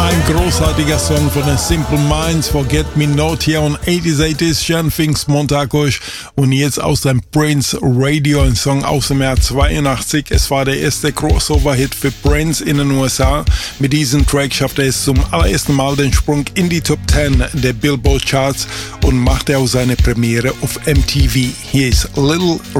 Ein großartiger Song von den Simple Minds, Forget Me Not, hier on 80s, Jan Pfingstmontag euch. Und jetzt aus dem Prince Radio, ein Song aus dem Jahr 82. Es war der erste Crossover-Hit für Prince in den USA. Mit diesem Track schaffte er es zum allerersten Mal den Sprung in die Top 10 der Billboard Charts und machte auch seine Premiere auf MTV. Hier ist Little